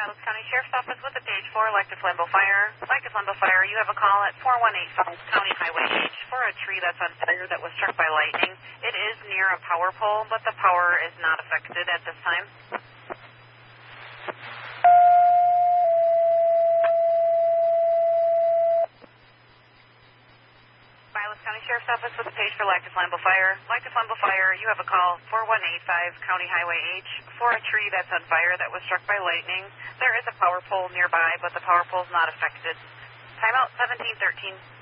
Silas County Sheriff's Office with a page 4, Elective Flambeau Fire. Elective Flambeau Fire, you have a call at 4185 County Highway H for a tree that's on fire that was struck by lightning. It is near a power pole, but the power is not affected at this time. Silas County Sheriff's Office with a page for Elective Flambeau Fire. Elective Flambeau Fire, you have a call 4185 County Highway H for a tree that's on fire that was struck by lightning. There is a power pole nearby, but the power pole is not affected. Timeout 1713.